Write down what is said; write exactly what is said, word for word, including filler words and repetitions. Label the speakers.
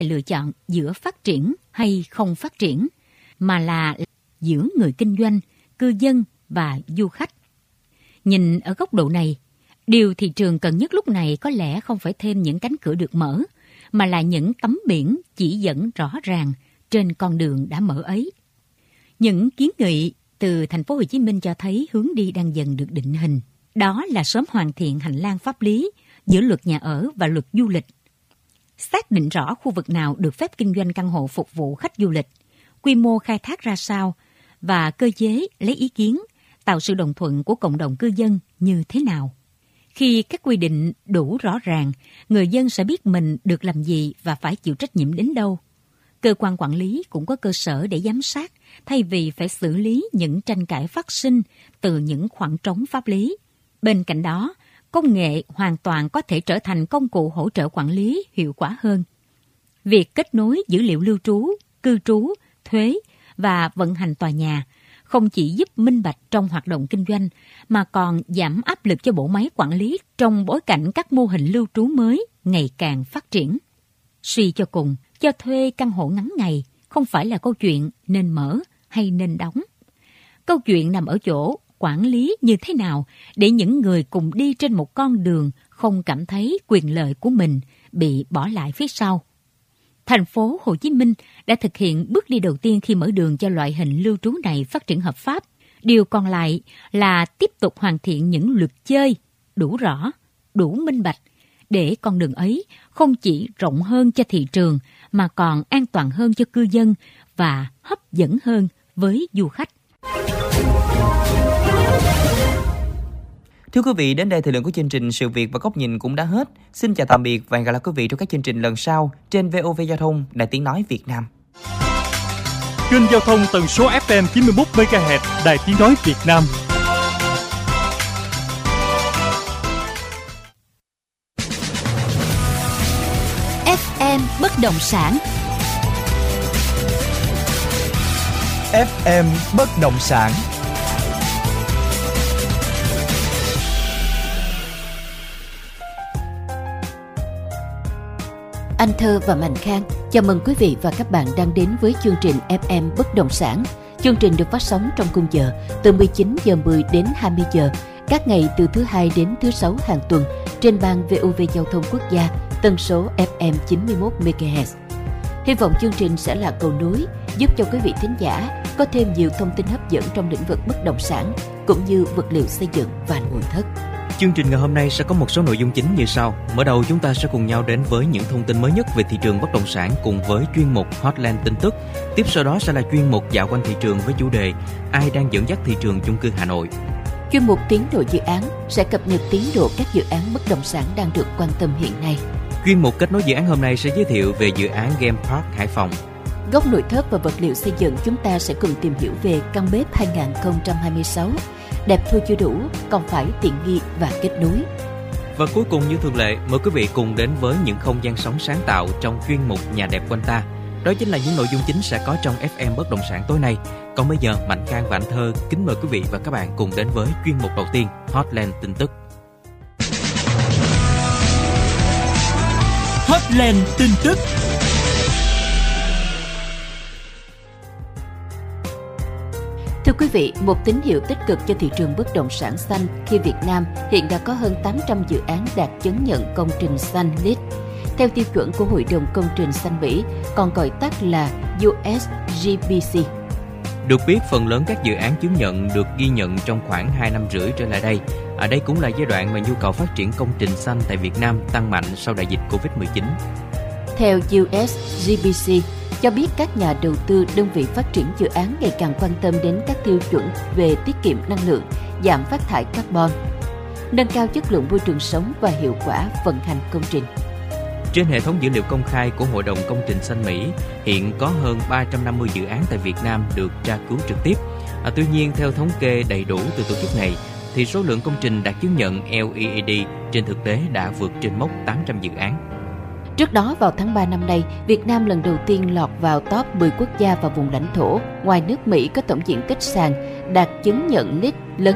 Speaker 1: lựa chọn giữa phát triển hay không phát triển, mà là giữa người kinh doanh, cư dân và du khách. Nhìn ở góc độ này, điều thị trường cần nhất lúc này có lẽ không phải thêm những cánh cửa được mở, mà là những tấm biển chỉ dẫn rõ ràng trên con đường đã mở ấy. Những kiến nghị từ thành phố Hồ Chí Minh cho thấy hướng đi đang dần được định hình. Đó là sớm hoàn thiện hành lang pháp lý giữa luật nhà ở và luật du lịch. Xác định rõ khu vực nào được phép kinh doanh căn hộ phục vụ khách du lịch, quy mô khai thác ra sao và cơ chế lấy ý kiến, tạo sự đồng thuận của cộng đồng cư dân như thế nào. Khi các quy định đủ rõ ràng, người dân sẽ biết mình được làm gì và phải chịu trách nhiệm đến đâu. Cơ quan quản lý cũng có cơ sở để giám sát, thay vì phải xử lý những tranh cãi phát sinh từ những khoảng trống pháp lý. Bên cạnh đó, công nghệ hoàn toàn có thể trở thành công cụ hỗ trợ quản lý hiệu quả hơn. Việc kết nối dữ liệu lưu trú, cư trú, thuế và vận hành tòa nhà không chỉ giúp minh bạch trong hoạt động kinh doanh, mà còn giảm áp lực cho bộ máy quản lý trong bối cảnh các mô hình lưu trú mới ngày càng phát triển. Suy cho cùng, cho thuê căn hộ ngắn ngày không phải là câu chuyện nên mở hay nên đóng. Câu chuyện nằm ở chỗ quản lý như thế nào để những người cùng đi trên một con đường không cảm thấy quyền lợi của mình bị bỏ lại phía sau. Thành phố Hồ Chí Minh đã thực hiện bước đi đầu tiên khi mở đường cho loại hình lưu trú này phát triển hợp pháp. Điều còn lại là tiếp tục hoàn thiện những luật chơi đủ rõ, đủ minh bạch, để con đường ấy không chỉ rộng hơn cho thị trường mà còn an toàn hơn cho cư dân và hấp dẫn hơn với du khách.
Speaker 2: Thưa quý vị, đến đây thời lượng của chương trình Sự Việc và Góc Nhìn cũng đã hết. Xin chào tạm biệt và hẹn gặp lại quý vị trong các chương trình lần sau trên vê o vê Giao thông, Đài Tiếng Nói Việt Nam.
Speaker 3: Kênh giao thông tần số ép em chín mươi mốt mê ga héc, Đài Tiếng Nói Việt Nam.
Speaker 1: ép em bất động sản.
Speaker 4: ép em bất động sản.
Speaker 5: Anh Thơ và Mạnh Khang chào mừng quý vị và các bạn đang đến với chương trình ép em bất động sản. Chương trình được phát sóng trong khung giờ từ mười chín giờ mười đến hai mươi giờ các ngày từ thứ hai đến thứ sáu hàng tuần trên ban vê o vê Giao thông Quốc gia tần số ép em chín mươi mốt mê ga héc. Hy vọng chương trình sẽ là cầu nối giúp cho quý vị thính giả có thêm nhiều thông tin hấp dẫn trong lĩnh vực bất động sản cũng như vật liệu xây dựng và nội thất.
Speaker 6: Chương trình ngày hôm nay sẽ có một số nội dung chính như sau. Mở đầu chúng ta sẽ cùng nhau đến với những thông tin mới nhất về thị trường bất động sản cùng với chuyên mục Hotline tin tức. Tiếp sau đó sẽ là chuyên mục Dạo quanh thị trường với chủ đề Ai đang dẫn dắt thị trường chung cư Hà Nội.
Speaker 5: Chuyên mục Tiến độ dự án sẽ cập nhật tiến độ các dự án bất động sản đang được quan tâm hiện nay.
Speaker 6: Chuyên mục Kết nối dự án hôm nay sẽ giới thiệu về dự án Game Park Hải Phòng.
Speaker 5: Góc nội thất và vật liệu xây dựng chúng ta sẽ cùng tìm hiểu về căn bếp hai không hai sáu. Đẹp thôi chưa đủ, còn phải tiện nghi và kết nối.
Speaker 6: Và cuối cùng như thường lệ, mời quý vị cùng đến với những không gian sống sáng tạo trong chuyên mục Nhà đẹp quanh ta. Đó chính là những nội dung chính sẽ có trong ép em bất động sản tối nay. Còn bây giờ, Mạnh Khang và Anh Thơ kính mời quý vị và các bạn cùng đến với chuyên mục đầu tiên, Hotline tin tức.
Speaker 3: Hotline tin tức.
Speaker 5: Thưa quý vị, một tín hiệu tích cực cho thị trường bất động sản xanh khi Việt Nam hiện đã có hơn tám trăm dự án đạt chứng nhận công trình xanh lít theo tiêu chuẩn của Hội đồng Công trình Xanh Mỹ, còn gọi tắt là u ét giê pê xê.
Speaker 6: Được biết, phần lớn các dự án chứng nhận được ghi nhận trong khoảng hai năm rưỡi trở lại đây. Ở đây cũng là giai đoạn mà nhu cầu phát triển công trình xanh tại Việt Nam tăng mạnh sau đại dịch covid mười chín.
Speaker 5: Theo u ét giê pê xê, cho biết các nhà đầu tư, đơn vị phát triển dự án ngày càng quan tâm đến các tiêu chuẩn về tiết kiệm năng lượng, giảm phát thải carbon, nâng cao chất lượng môi trường sống và hiệu quả vận hành công trình.
Speaker 6: Trên hệ thống dữ liệu công khai của Hội đồng Công trình Xanh Mỹ, hiện có hơn ba trăm năm mươi dự án tại Việt Nam được tra cứu trực tiếp. À, tuy nhiên, theo thống kê đầy đủ từ tổ chức này, thì số lượng công trình đạt chứng nhận L E E D trên thực tế đã vượt trên mốc tám trăm dự án.
Speaker 5: Trước đó, vào tháng ba năm nay, Việt Nam lần đầu tiên lọt vào top mười quốc gia và vùng lãnh thổ ngoài nước Mỹ có tổng diện tích sàn đạt chứng nhận lít lớn